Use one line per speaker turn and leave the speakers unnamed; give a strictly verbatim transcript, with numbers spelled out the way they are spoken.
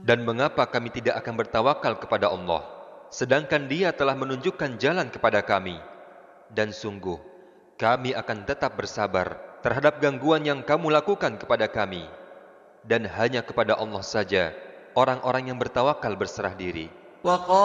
Dan mengapa kami tidak akan bertawakal kepada Allah, sedangkan Dia telah menunjukkan jalan kepada kami? Dan sungguh, kami akan tetap bersabar terhadap gangguan yang kamu lakukan kepada kami. Dan hanya kepada Allah saja orang-orang yang bertawakal berserah diri.